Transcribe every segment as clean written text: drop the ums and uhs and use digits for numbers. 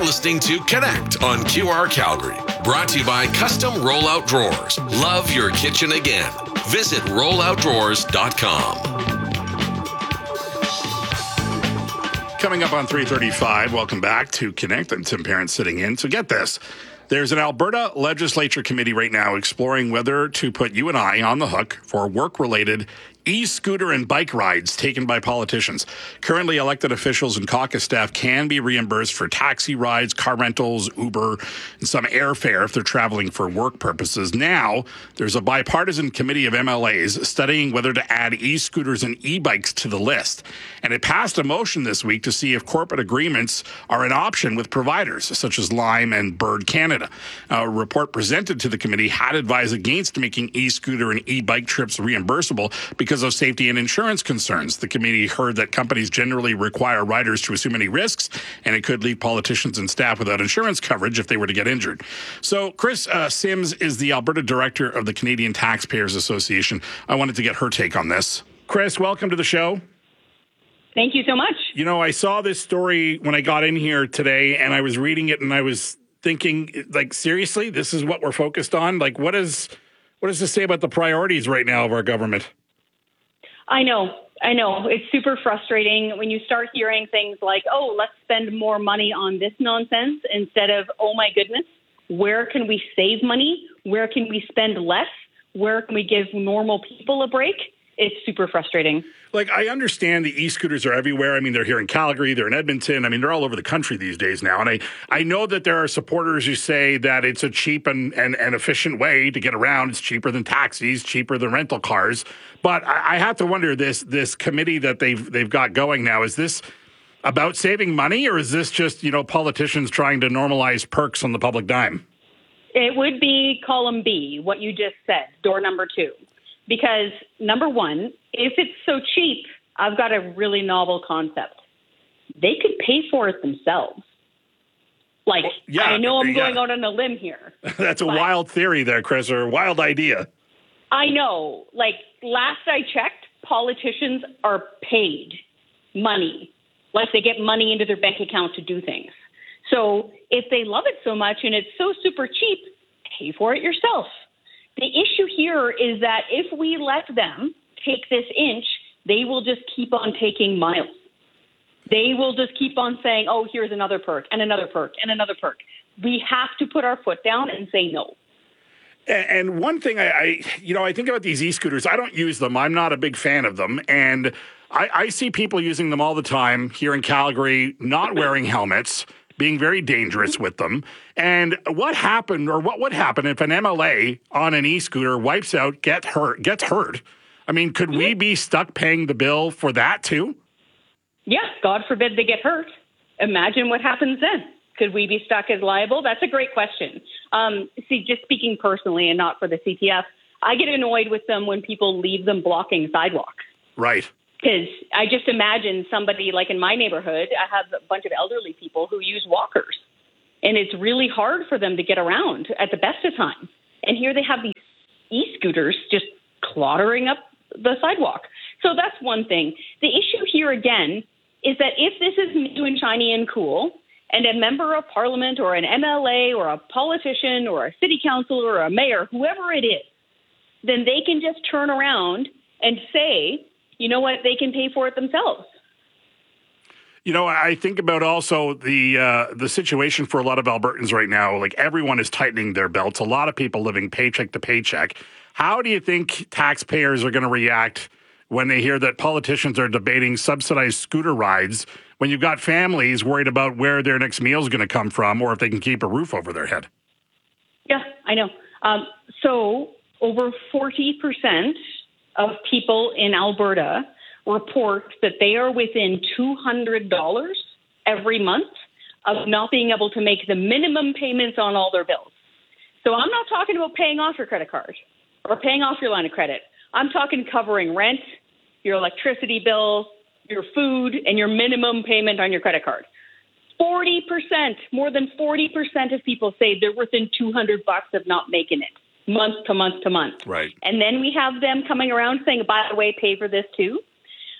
listening to Connect on QR Calgary. Brought to you by Custom Rollout Drawers. Love your kitchen again. Visit rolloutdrawers.com. Coming up on 3:35, welcome back to Connect. I'm Tim Parent sitting in. So get this. There's an Alberta Legislature committee right now exploring whether to put you and I on the hook for work-related e-scooter and bike rides taken by politicians. Currently, elected officials and caucus staff can be reimbursed for taxi rides, car rentals, Uber, and some airfare if they're traveling for work purposes. Now, there's a bipartisan committee of MLAs studying whether to add e-scooters and e-bikes to the list. And it passed a motion this week to see if corporate agreements are an option with providers such as Lime and Bird Canada. A report presented to the committee had advised against making e-scooter and e-bike trips reimbursable because of safety and insurance concerns. The committee heard that companies generally require riders to assume any risks, and it could leave politicians and staff without insurance coverage if they were to get injured. So Chris Sims is the Alberta director of the Canadian Taxpayers Association. I wanted to get her take on this. Chris, welcome to the show. Thank you so much. You know, I saw this story when I got in here today, and I was reading it, and I was thinking, like, seriously, this is what we're focused on? Like, what does this say about the priorities right now of our government? I know. It's super frustrating when you start hearing things like, oh, let's spend more money on this nonsense instead of, oh, my goodness, where can we save money? Where can we spend less? Where can we give normal people a break? It's super frustrating. Like, I understand the e-scooters are everywhere. I mean, they're here in Calgary, they're in Edmonton. I mean, they're all over the country these days now. And I know that there are supporters who say that it's a cheap and efficient way to get around. It's cheaper than taxis, cheaper than rental cars. But I have to wonder, this committee that they've got going now, is this about saving money, or is this just, politicians trying to normalize perks on the public dime? It would be column B, what you just said, door number 2. Because, number one, if it's so cheap, I've got a really novel concept. They could pay for it themselves. Like, yeah, I know I'm going out on a limb here. That's a wild theory there, Chris, or a wild idea. I know. Like, last I checked, politicians are paid money. Like, they get money into their bank account to do things. So if they love it so much and it's so super cheap, pay for it yourself. The issue here is that if we let them take this inch, they will just keep on taking miles. They will just keep on saying, oh, here's another perk and another perk and another perk. We have to put our foot down and say no. And one thing I think about these e-scooters, I don't use them. I'm not a big fan of them. And I see people using them all the time here in Calgary, not wearing helmets, being very dangerous with them. And what would happen if an MLA on an e-scooter wipes out, gets hurt? I mean, could we be stuck paying the bill for that too? Yes, God forbid they get hurt. Imagine what happens then. Could we be stuck as liable? That's a great question. See, just speaking personally and not for the CTF, I get annoyed with them when people leave them blocking sidewalks. Right. Because I just imagine somebody like in my neighborhood, I have a bunch of elderly people who use walkers. And it's really hard for them to get around at the best of times. And here they have these e-scooters just cluttering up the sidewalk. So that's one thing. The issue here again is that if this is new and shiny and cool, and a member of parliament or an MLA or a politician or a city councilor or a mayor, whoever it is, then they can just turn around and say, you know what, they can pay for it themselves. You know, I think about also the situation for a lot of Albertans right now. Like, everyone is tightening their belts. A lot of people living paycheck to paycheck. How do you think taxpayers are going to react when they hear that politicians are debating subsidized scooter rides when you've got families worried about where their next meal is going to come from or if they can keep a roof over their head? Yeah, I know. So over 40% of people in Alberta report that they are within $200 every month of not being able to make the minimum payments on all their bills. So I'm not talking about paying off your credit card or paying off your line of credit. I'm talking covering rent, your electricity bill, your food, and your minimum payment on your credit card. 40%, more than 40% of people say they're within $200 of not making it month to month to month. Right. And then we have them coming around saying, by the way, pay for this too.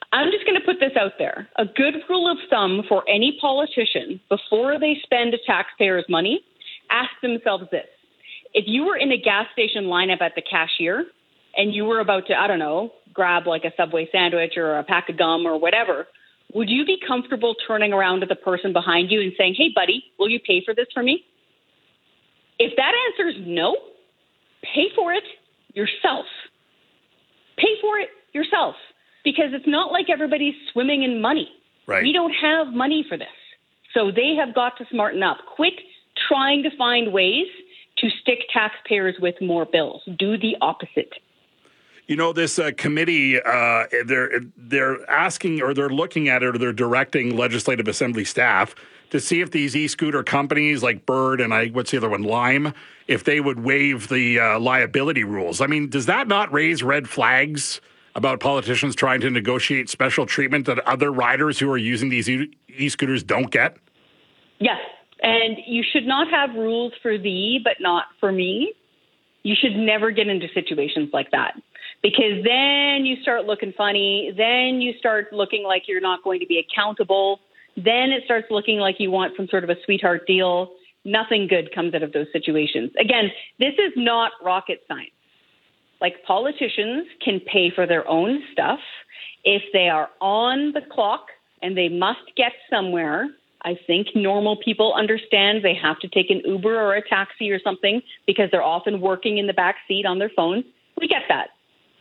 I'm just going to put this out there. A good rule of thumb for any politician before they spend a taxpayer's money, ask themselves this. If you were in a gas station lineup at the cashier and you were about to, I don't know, grab like a Subway sandwich or a pack of gum or whatever, would you be comfortable turning around to the person behind you and saying, hey, buddy, will you pay for this for me? If that answer is no, pay for it yourself. Pay for it yourself. Because it's not like everybody's swimming in money. Right. We don't have money for this. So they have got to smarten up. Quit trying to find ways to stick taxpayers with more bills. Do the opposite. You know, this committee, they're asking, or they're looking at it, or they're directing Legislative Assembly staff to see if these e-scooter companies like Bird and what's the other one, Lime, if they would waive the liability rules. I mean, does that not raise red flags about politicians trying to negotiate special treatment that other riders who are using these e-scooters don't get? Yes. And you should not have rules for thee, but not for me. You should never get into situations like that, because then you start looking funny. Then you start looking like you're not going to be accountable. Then it starts looking like you want some sort of a sweetheart deal. Nothing good comes out of those situations. Again, this is not rocket science. Like, politicians can pay for their own stuff if they are on the clock and they must get somewhere. I think normal people understand they have to take an Uber or a taxi or something because they're often working in the back seat on their phone. We get that.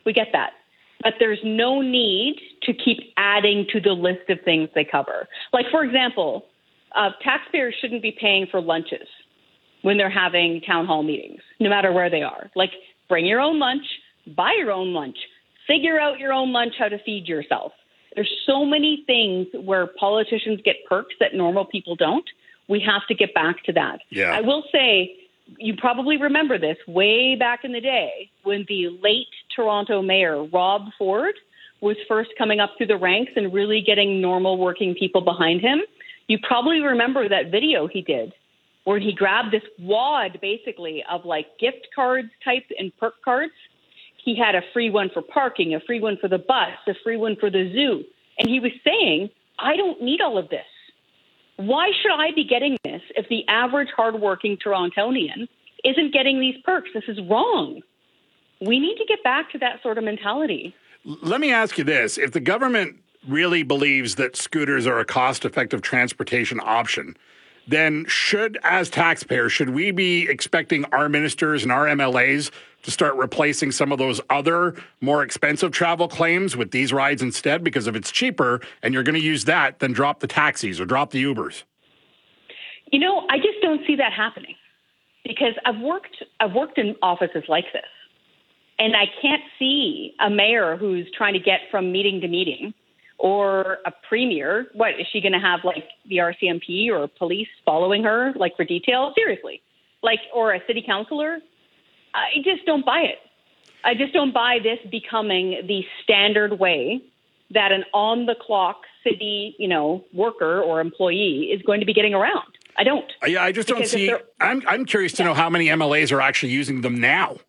But there's no need to keep adding to the list of things they cover. Like, for example, taxpayers shouldn't be paying for lunches when they're having town hall meetings, no matter where they are. Like, bring your own lunch, buy your own lunch, figure out your own lunch, how to feed yourself. There's so many things where politicians get perks that normal people don't. We have to get back to that. Yeah. I will say, you probably remember this way back in the day when the late Toronto mayor, Rob Ford, was first coming up through the ranks and really getting normal working people behind him. You probably remember that video he did where he grabbed this wad, basically, of like gift cards type and perk cards. He had a free one for parking, a free one for the bus, a free one for the zoo. And he was saying, I don't need all of this. Why should I be getting this if the average hardworking Torontonian isn't getting these perks? This is wrong. We need to get back to that sort of mentality. Let me ask you this. If the government really believes that scooters are a cost-effective transportation option, then as taxpayers, should we be expecting our ministers and our MLAs to start replacing some of those other more expensive travel claims with these rides instead? Because if it's cheaper and you're going to use that, then drop the taxis or drop the Ubers. You know, I just don't see that happening, because I've worked in offices like this, and I can't see a mayor who's trying to get from meeting to meeting, or a premier. What, is she going to have like the RCMP or police following her, like for detail? Seriously, like, or a city councillor? I just don't buy it. I just don't buy this becoming the standard way that an on-the-clock city, worker or employee is going to be getting around. I don't. Yeah, I just don't see. I'm curious to know how many MLAs are actually using them now.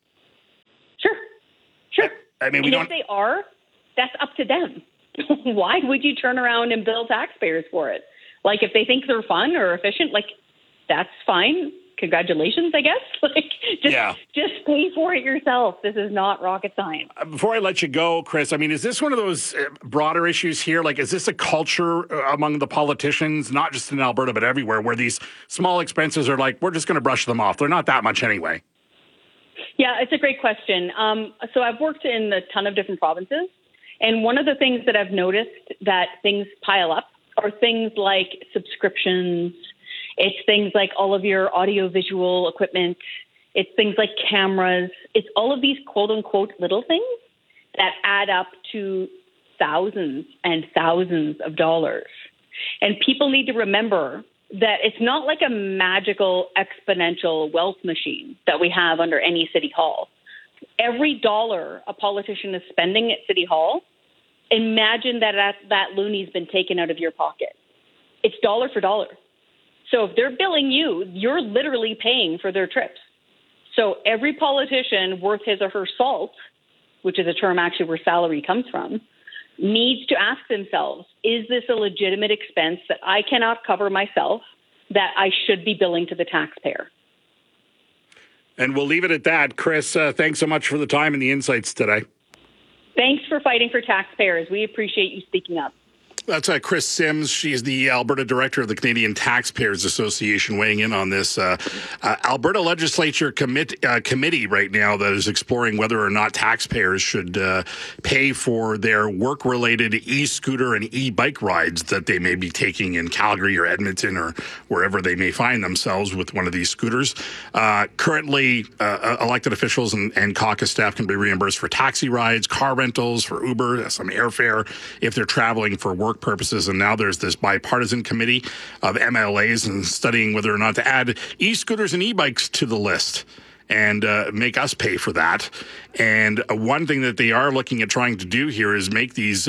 Sure. I mean, if they are, that's up to them. Why would you turn around and bill taxpayers for it? Like, if they think they're fun or efficient, like, that's fine. Congratulations, I guess. Just pay for it yourself. This is not rocket science. Before I let you go, Chris, I mean, is this one of those broader issues here? Like, is this a culture among the politicians, not just in Alberta, but everywhere, where these small expenses are like, we're just going to brush them off? They're not that much anyway. Yeah, it's a great question. So I've worked in a ton of different provinces. And one of the things that I've noticed that things pile up are things like subscriptions. It's things like all of your audiovisual equipment. It's things like cameras. It's all of these quote unquote little things that add up to thousands and thousands of dollars. And people need to remember that it's not like a magical exponential wealth machine that we have under any city hall. Every dollar a politician is spending at City Hall, imagine that loony's been taken out of your pocket. It's dollar for dollar. So if they're billing you, you're literally paying for their trips. So every politician worth his or her salt, which is a term actually where salary comes from, needs to ask themselves, is this a legitimate expense that I cannot cover myself that I should be billing to the taxpayer? And we'll leave it at that. Chris, thanks so much for the time and the insights today. Thanks for fighting for taxpayers. We appreciate you speaking up. That's Chris Sims. She's the Alberta Director of the Canadian Taxpayers Association, weighing in on this Alberta Legislature committee right now that is exploring whether or not taxpayers should pay for their work-related e-scooter and e-bike rides that they may be taking in Calgary or Edmonton or wherever they may find themselves with one of these scooters. Currently, elected officials and caucus staff can be reimbursed for taxi rides, car rentals, for Uber, some airfare if they're traveling for work purposes. And now there's this bipartisan committee of MLAs and studying whether or not to add e-scooters and e-bikes to the list and make us pay for that. And one thing that they are looking at trying to do here is make these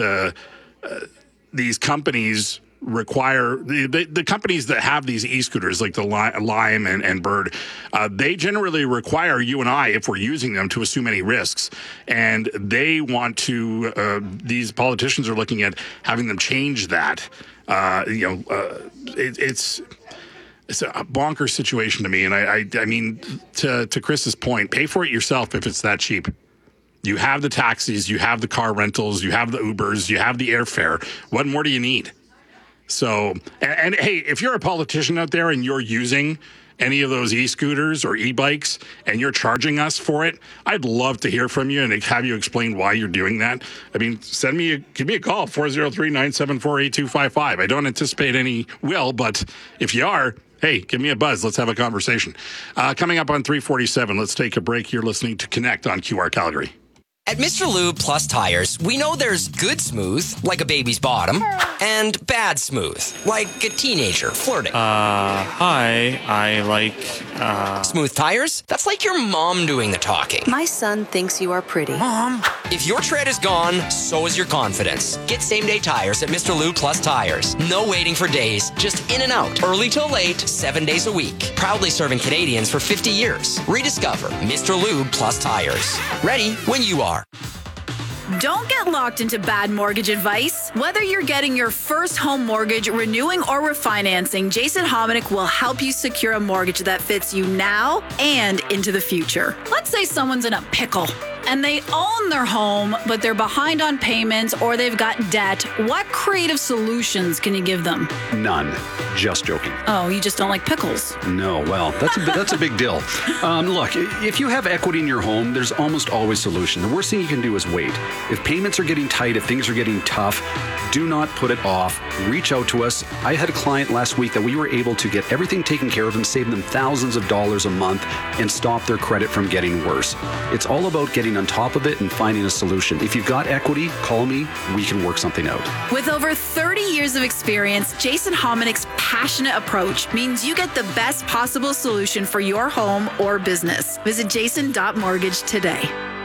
companies require the companies that have these e-scooters like the Lime and Bird, they generally require you and I, if we're using them, to assume any risks. And they want to, these politicians are looking at having them change that. It's a bonkers situation to me. And I mean, to Chris's point, pay for it yourself if it's that cheap. You have the taxis, you have the car rentals, you have the Ubers, you have the airfare. What more do you need? So, and hey, if you're a politician out there and you're using any of those e-scooters or e-bikes and you're charging us for it, I'd love to hear from you and have you explain why you're doing that. I mean, give me a call, 403-974-8255. I don't anticipate any will, but if you are, hey, give me a buzz. Let's have a conversation. Coming up on 347, let's take a break. You're listening to Connect on QR Calgary. At Mr. Lube Plus Tires, we know there's good smooth, like a baby's bottom, and bad smooth, like a teenager flirting. Hi, I like, Smooth tires? That's like your mom doing the talking. My son thinks you are pretty. Mom! If your tread is gone, so is your confidence. Get same-day tires at Mr. Lube Plus Tires. No waiting for days, just in and out, early till late, 7 days a week. Proudly serving Canadians for 50 years. Rediscover Mr. Lube Plus Tires. Ready when you are. Don't get locked into bad mortgage advice. Whether you're getting your first home mortgage, renewing, or refinancing, Jason Hominick will help you secure a mortgage that fits you now and into the future. Let's say someone's in a pickle and they own their home, but they're behind on payments or they've got debt. What creative solutions can you give them? None. Just joking. Oh, you just don't like pickles? No, well, that's a big deal. Look, if you have equity in your home, there's almost always a solution. The worst thing you can do is wait. If payments are getting tight, if things are getting tough, do not put it off. Reach out to us. I had a client last week that we were able to get everything taken care of and save them thousands of dollars a month and stop their credit from getting worse. It's all about getting on top of it and finding a solution. If you've got equity, call me. We can work something out. With over 30 years of experience, Jason Hominick's passionate approach means you get the best possible solution for your home or business. Visit jason.mortgage today.